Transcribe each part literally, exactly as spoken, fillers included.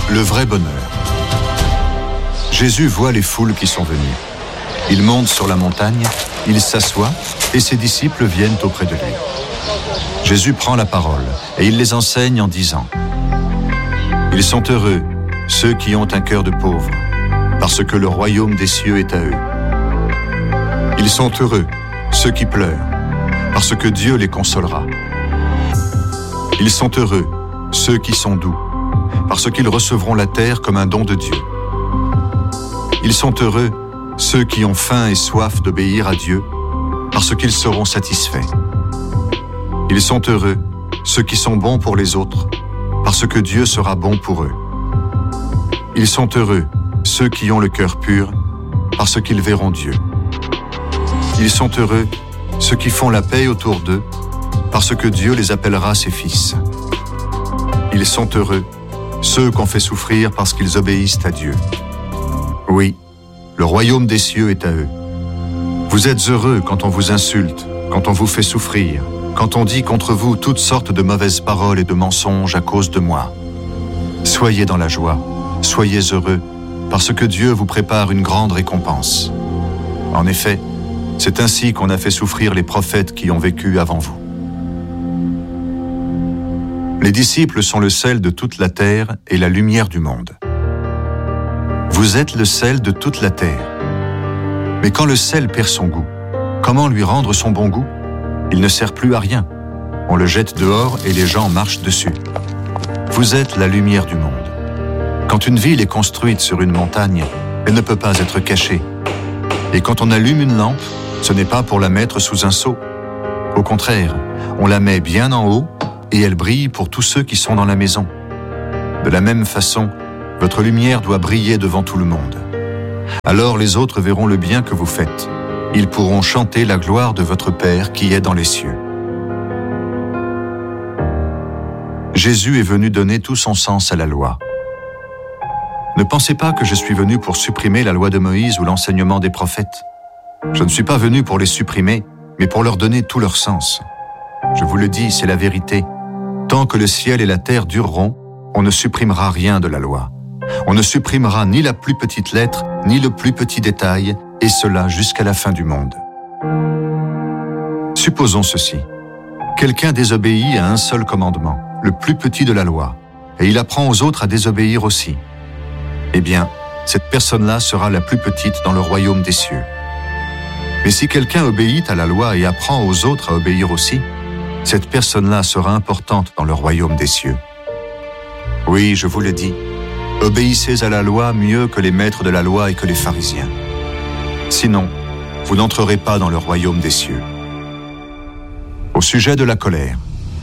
Le vrai bonheur. Jésus voit les foules qui sont venues. Il monte sur la montagne, il s'assoit et ses disciples viennent auprès de lui. Jésus prend la parole et il les enseigne en disant « Ils sont heureux, ceux qui ont un cœur de pauvre, parce que le royaume des cieux est à eux. Ils sont heureux, ceux qui pleurent, parce que Dieu les consolera. Ils sont heureux, ceux qui sont doux, parce qu'ils recevront la terre comme un don de Dieu. Ils sont heureux, ceux qui ont faim et soif d'obéir à Dieu, parce qu'ils seront satisfaits. Ils sont heureux, ceux qui sont bons pour les autres, parce que Dieu sera bon pour eux. Ils sont heureux, ceux qui ont le cœur pur, parce qu'ils verront Dieu. Ils sont heureux, ceux qui font la paix autour d'eux, parce que Dieu les appellera ses fils. Ils sont heureux, ceux qu'on fait souffrir parce qu'ils obéissent à Dieu. Oui, le royaume des cieux est à eux. Vous êtes heureux quand on vous insulte, quand on vous fait souffrir, quand on dit contre vous toutes sortes de mauvaises paroles et de mensonges à cause de moi. Soyez dans la joie, soyez heureux, parce que Dieu vous prépare une grande récompense. En effet, c'est ainsi qu'on a fait souffrir les prophètes qui ont vécu avant vous. Les disciples sont le sel de toute la terre et la lumière du monde. Vous êtes le sel de toute la terre. Mais quand le sel perd son goût, comment lui rendre son bon goût? Il ne sert plus à rien. On le jette dehors et les gens marchent dessus. Vous êtes la lumière du monde. Quand une ville est construite sur une montagne, elle ne peut pas être cachée. Et quand on allume une lampe, ce n'est pas pour la mettre sous un seau. Au contraire, on la met bien en haut et elle brille pour tous ceux qui sont dans la maison. De la même façon, votre lumière doit briller devant tout le monde. Alors les autres verront le bien que vous faites. Ils pourront chanter la gloire de votre Père qui est dans les cieux. Jésus est venu donner tout son sens à la loi. Ne pensez pas que je suis venu pour supprimer la loi de Moïse ou l'enseignement des prophètes. Je ne suis pas venu pour les supprimer, mais pour leur donner tout leur sens. Je vous le dis, c'est la vérité. Tant que le ciel et la terre dureront, on ne supprimera rien de la loi. On ne supprimera ni la plus petite lettre, ni le plus petit détail, et cela jusqu'à la fin du monde. Supposons ceci. Quelqu'un désobéit à un seul commandement, le plus petit de la loi, et il apprend aux autres à désobéir aussi. Eh bien, cette personne-là sera la plus petite dans le royaume des cieux. Mais si quelqu'un obéit à la loi et apprend aux autres à obéir aussi, cette personne-là sera importante dans le royaume des cieux. Oui, je vous le dis, obéissez à la loi mieux que les maîtres de la loi et que les pharisiens. Sinon, vous n'entrerez pas dans le royaume des cieux. Au sujet de la colère,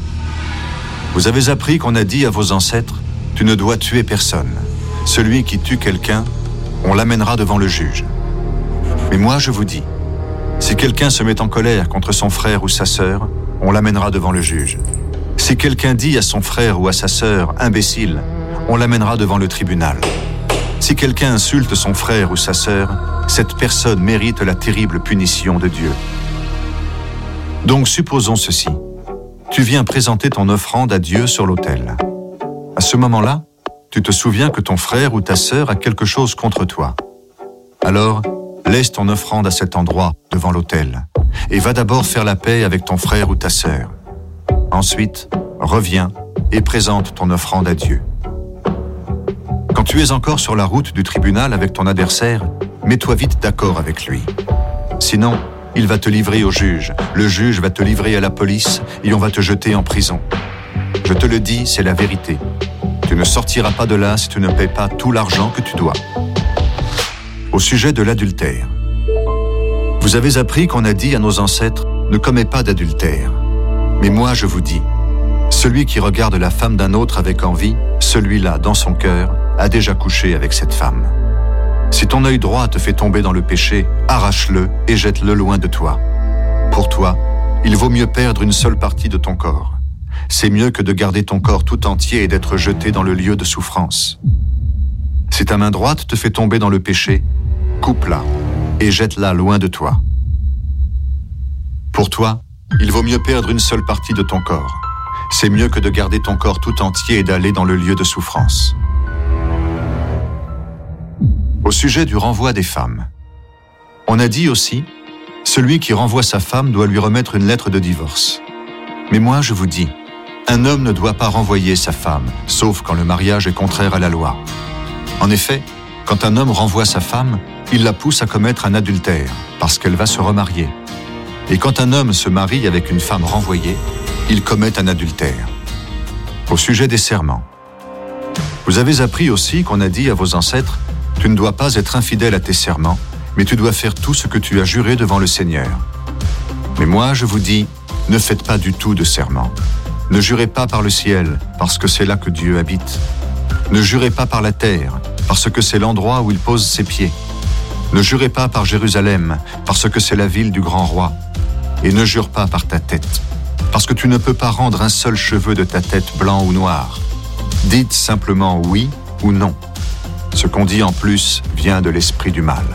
vous avez appris qu'on a dit à vos ancêtres, « Tu ne dois tuer personne. Celui qui tue quelqu'un, on l'amènera devant le juge. » Mais moi, je vous dis, si quelqu'un se met en colère contre son frère ou sa sœur, on l'amènera devant le juge. Si quelqu'un dit à son frère ou à sa sœur « imbécile », on l'amènera devant le tribunal. Si quelqu'un insulte son frère ou sa sœur, cette personne mérite la terrible punition de Dieu. Donc supposons ceci. Tu viens présenter ton offrande à Dieu sur l'autel. À ce moment-là, tu te souviens que ton frère ou ta sœur a quelque chose contre toi. Alors, laisse ton offrande à cet endroit, devant l'autel, et va d'abord faire la paix avec ton frère ou ta sœur. Ensuite, reviens et présente ton offrande à Dieu. Quand tu es encore sur la route du tribunal avec ton adversaire, mets-toi vite d'accord avec lui. Sinon, il va te livrer au juge, le juge va te livrer à la police et on va te jeter en prison. Je te le dis, c'est la vérité. Tu ne sortiras pas de là si tu ne paies pas tout l'argent que tu dois. Au sujet de l'adultère. Vous avez appris qu'on a dit à nos ancêtres « Ne commets pas d'adultère ». Mais moi, je vous dis, celui qui regarde la femme d'un autre avec envie, celui-là, dans son cœur, a déjà couché avec cette femme. Si ton œil droit te fait tomber dans le péché, arrache-le et jette-le loin de toi. Pour toi, il vaut mieux perdre une seule partie de ton corps. C'est mieux que de garder ton corps tout entier et d'être jeté dans le lieu de souffrance. Si ta main droite te fait tomber dans le péché, coupe-la et jette-la loin de toi. Pour toi, il vaut mieux perdre une seule partie de ton corps. C'est mieux que de garder ton corps tout entier et d'aller dans le lieu de souffrance. Au sujet du renvoi des femmes. On a dit aussi, celui qui renvoie sa femme doit lui remettre une lettre de divorce. Mais moi, je vous dis, un homme ne doit pas renvoyer sa femme, sauf quand le mariage est contraire à la loi. En effet, quand un homme renvoie sa femme, il la pousse à commettre un adultère, parce qu'elle va se remarier. Et quand un homme se marie avec une femme renvoyée, il commet un adultère. Au sujet des serments. Vous avez appris aussi qu'on a dit à vos ancêtres, « Tu ne dois pas être infidèle à tes serments, mais tu dois faire tout ce que tu as juré devant le Seigneur. » Mais moi, je vous dis, ne faites pas du tout de serment. Ne jurez pas par le ciel, parce que c'est là que Dieu habite. Ne jurez pas par la terre, parce que c'est l'endroit où il pose ses pieds. Ne jurez pas par Jérusalem, parce que c'est la ville du grand roi. Et ne jure pas par ta tête, parce que tu ne peux pas rendre un seul cheveu de ta tête blanc ou noir. Dites simplement oui ou non. Ce qu'on dit en plus vient de l'esprit du mal.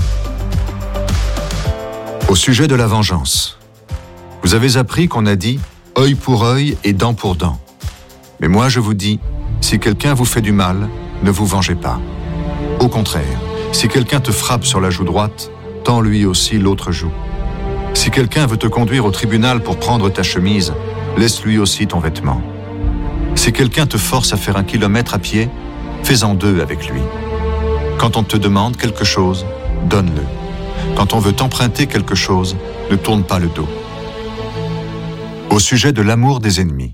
Au sujet de la vengeance. Vous avez appris qu'on a dit « œil pour œil et dent pour dent ». Mais moi je vous dis, si quelqu'un vous fait du mal, ne vous vengez pas. Au contraire, si quelqu'un te frappe sur la joue droite, tends lui aussi l'autre joue. Si quelqu'un veut te conduire au tribunal pour prendre ta chemise, laisse lui aussi ton vêtement. Si quelqu'un te force à faire un kilomètre à pied, fais-en deux avec lui. Quand on te demande quelque chose, donne-le. Quand on veut t'emprunter quelque chose, ne tourne pas le dos. Au sujet de l'amour des ennemis.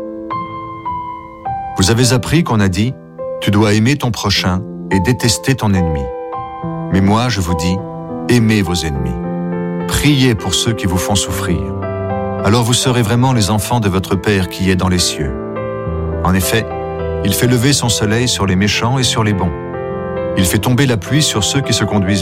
Vous avez appris qu'on a dit « Tu dois aimer ton prochain et détester ton ennemi ». Mais moi, je vous dis « Aimez vos ennemis ». Priez pour ceux qui vous font souffrir. Alors vous serez vraiment les enfants de votre Père qui est dans les cieux. En effet, il fait lever son soleil sur les méchants et sur les bons. Il fait tomber la pluie sur ceux qui se conduisent